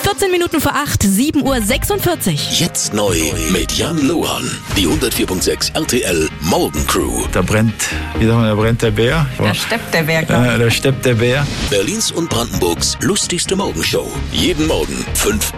14 Minuten vor 8, 7:46 Uhr. Jetzt neu mit Jan Lohan. Die 104.6 RTL Morgencrew. Da brennt, da brennt der Bär. Da steppt der Bär. Da steppt der Bär. Berlins und Brandenburgs lustigste Morgenshow. Jeden Morgen 5